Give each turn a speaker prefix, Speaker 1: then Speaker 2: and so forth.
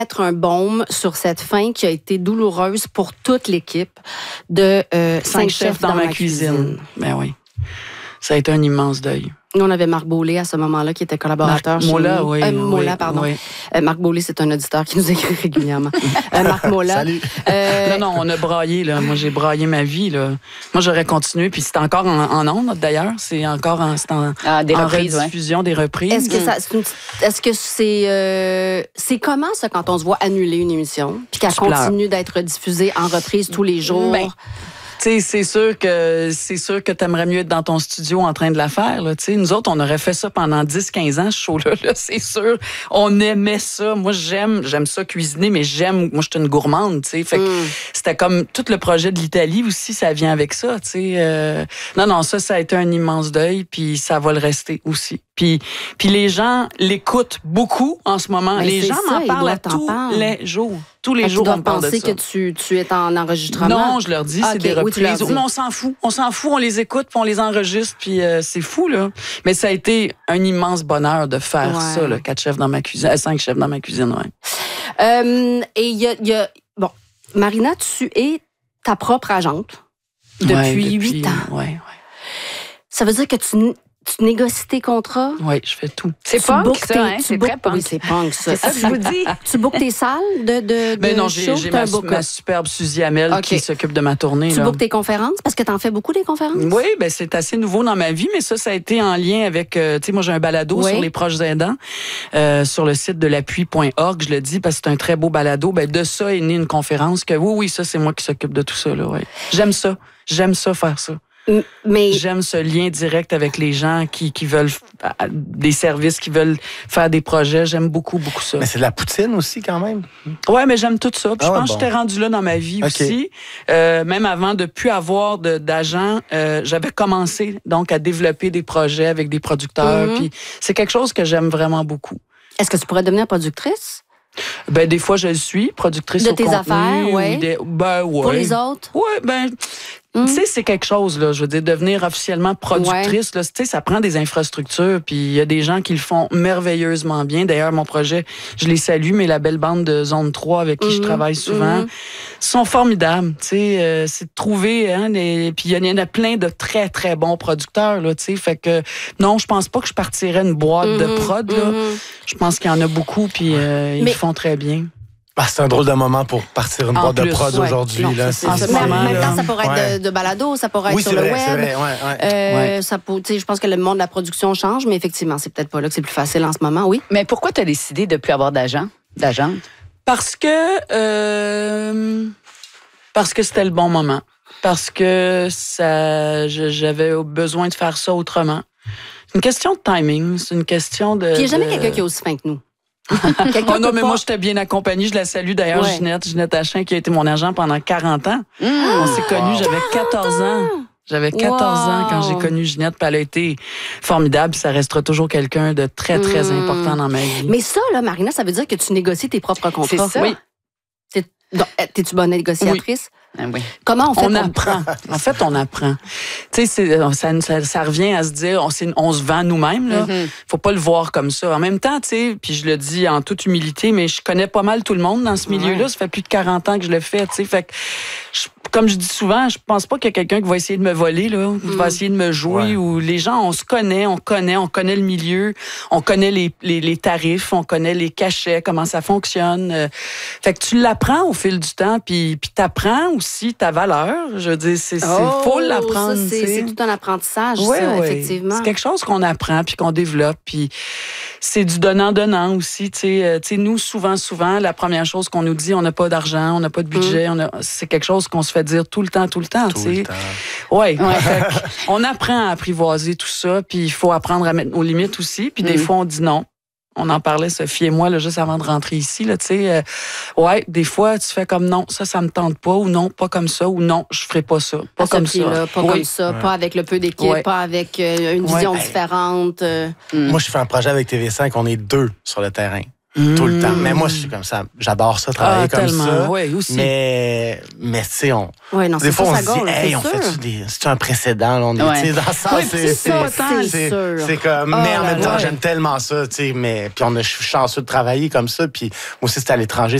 Speaker 1: mettre un baume sur cette fin qui a été douloureuse pour toute l'équipe de 5 chefs dans ma cuisine.
Speaker 2: Ben oui. Ça a été un immense deuil.
Speaker 1: Nous, on avait Marc Beaulé à ce moment-là, qui était collaborateur chez
Speaker 2: Mola,
Speaker 1: nous.
Speaker 2: oui.
Speaker 1: Mola, pardon.
Speaker 2: Oui.
Speaker 1: Marc Beaulé, c'est un auditeur qui nous écrit régulièrement. Marc Mola.
Speaker 3: Salut.
Speaker 2: Non, on a braillé, là. Moi, j'ai braillé ma vie, là. Moi, j'aurais continué, puis c'est encore en ondes, d'ailleurs. C'est encore en rediffusion, des reprises.
Speaker 1: Est-ce que c'est comment, ça, quand on se voit annuler une émission, puis qu'elle continue d'être diffusée en reprise tous les jours?
Speaker 2: C'est sûr que t'aimerais mieux être dans ton studio en train de la faire. Là, nous autres, on aurait fait ça pendant 10-15 ans, ce show-là. Là, c'est sûr. On aimait ça. Moi, j'aime ça cuisiner, mais moi, je suis une gourmande. Fait que c'était comme tout le projet de l'Italie aussi, ça vient avec ça. Non, ça a été un immense deuil, puis ça va le rester aussi. Puis les gens l'écoutent beaucoup en ce moment.
Speaker 1: Mais
Speaker 2: les gens m'en parlent à tous les jours. Tous les jours, on parle de ça.
Speaker 1: Ils doivent penser que tu es en enregistrement.
Speaker 2: Non, je leur dis, c'est des reprises. Mais on s'en fout. On s'en fout, on les écoute, puis on les enregistre, puis c'est fou, là. Mais ça a été un immense bonheur de faire ça, là, 5 chefs dans ma cuisine, ouais.
Speaker 1: Et il y a... Bon, Marina, tu es ta propre agente depuis 8 ans.
Speaker 2: Oui.
Speaker 1: Ça veut dire que tu négocies tes contrats?
Speaker 2: Oui, je fais tout.
Speaker 4: C'est punk, ça, hein? C'est très punk.
Speaker 1: Oui, c'est punk, ça.
Speaker 4: C'est ça que je vous dis.
Speaker 1: Tu bookes tes salles de
Speaker 2: Ben non, j'ai ma superbe Suzy Hamel qui s'occupe de ma tournée.
Speaker 1: Tu bookes tes conférences? Parce que tu en fais beaucoup, des conférences?
Speaker 2: Oui, ben c'est assez nouveau dans ma vie, mais ça a été en lien avec... tu sais, moi, j'ai un balado sur les proches aidants sur le site de l'appui.org, je le dis, parce que c'est un très beau balado. Ben de ça est née une conférence que, oui, ça, c'est moi qui s'occupe de tout ça, là, ouais. J'aime ça, faire ça.
Speaker 1: Mais
Speaker 2: j'aime ce lien direct avec les gens qui veulent des services, qui veulent faire des projets. J'aime beaucoup ça.
Speaker 3: Mais c'est de la poutine aussi, quand même.
Speaker 2: Ouais, mais j'aime tout ça. Puis je pense que j'étais rendue là dans ma vie aussi. Même avant de plus avoir d'agent, j'avais commencé donc à développer des projets avec des producteurs. Puis c'est quelque chose que j'aime vraiment beaucoup.
Speaker 1: Est-ce que tu pourrais devenir productrice?
Speaker 2: Ben des fois je le suis, productrice
Speaker 1: de
Speaker 2: au
Speaker 1: tes
Speaker 2: contenu,
Speaker 1: affaires, ouais.
Speaker 2: Ben ouais.
Speaker 1: Pour les autres?
Speaker 2: Ouais, ben tu sais, c'est quelque chose, là. Je veux dire, devenir officiellement productrice, là, tu sais, ça prend des infrastructures, puis il y a des gens qui le font merveilleusement bien. D'ailleurs, mon projet, je les salue, mais la belle bande de Zone 3 avec qui je travaille souvent, sont formidables, tu sais. C'est de trouver, puis il y en a plein de très, très bons producteurs, là, tu sais. Fait que, non, je pense pas que je partirais une boîte de prod, là. Je pense qu'il y en a beaucoup, puis ils le font très bien.
Speaker 3: Ah, c'est un drôle de moment pour partir une boîte de prod aujourd'hui.
Speaker 1: Non,
Speaker 3: là.
Speaker 1: C'est en même temps, ça pourrait être de balado, ça pourrait être sur le web.
Speaker 3: C'est vrai,
Speaker 1: je pense que le monde de la production change, mais effectivement, c'est peut-être pas là que c'est plus facile en ce moment, oui.
Speaker 4: Mais pourquoi tu as décidé de ne plus avoir d'agente?
Speaker 2: Parce que c'était le bon moment. Parce que j'avais besoin de faire ça autrement. C'est une question de timing, c'est une question de...
Speaker 1: Puis il n'y a jamais quelqu'un qui est aussi fin que nous.
Speaker 2: Oh non, mais moi, j'étais bien accompagnée. Je la salue d'ailleurs, Ginette Hachin, qui a été mon agent pendant 40 ans. On s'est connus, j'avais 14 ans. J'avais 14 ans quand j'ai connu Ginette, puis elle a été formidable. Ça restera toujours quelqu'un de très, très important dans ma vie.
Speaker 1: Mais ça, là, Marina, ça veut dire que tu négocies tes propres contrats.
Speaker 4: C'est ça?
Speaker 2: Oui.
Speaker 1: T'es-tu bonne négociatrice?
Speaker 4: Oui.
Speaker 1: Comment on fait?
Speaker 2: On apprend. En fait, on apprend. Tu sais, ça revient à se dire, on se vend nous-mêmes, là. Faut pas le voir comme ça. En même temps, tu sais, puis je le dis en toute humilité, mais je connais pas mal tout le monde dans ce milieu-là. Ça fait plus de 40 ans que je le fais, tu sais. Fait que, comme je dis souvent, je pense pas qu'il y a quelqu'un qui va essayer de me voler, là, qui va essayer de me jouer, ou les gens, on se connaît, on connaît le milieu, on connaît les tarifs, on connaît les cachets, comment ça fonctionne. Fait que tu l'apprends au fil du temps, puis t'apprends aussi ta valeur. Je veux dire, faut l'apprendre.
Speaker 1: C'est tout un apprentissage, effectivement.
Speaker 2: C'est quelque chose qu'on apprend, puis qu'on développe, puis c'est du donnant-donnant aussi. Tu sais, nous, souvent, la première chose qu'on nous dit, on n'a pas d'argent, on n'a pas de budget, c'est quelque chose qu'on se fait dire tout le temps. Ouais. On apprend à apprivoiser tout ça, puis il faut apprendre à mettre nos limites aussi, puis des fois, on dit non. On en parlait, Sophie et moi, là, juste avant de rentrer ici. Là, des fois, tu fais comme non, ça me tente pas, ou non, pas comme ça, ou non, je ferai pas ça. Pas comme ça.
Speaker 1: Comme ça, pas avec le peu d'équipe, pas avec une vision différente.
Speaker 3: Moi, je fais un projet avec TV5, on est 2 sur le terrain. Tout le temps. Mais moi, je suis comme ça. J'adore ça, travailler comme ça.
Speaker 2: Oui, aussi.
Speaker 3: Mais tu sais,
Speaker 1: des
Speaker 3: fois, on se dit, hey, on fait c'est un précédent, là, on est, dans ça, c'est comme, mais en même temps, j'aime tellement ça, tu sais, puis je suis chanceux de travailler comme ça, puis moi aussi, c'était à l'étranger,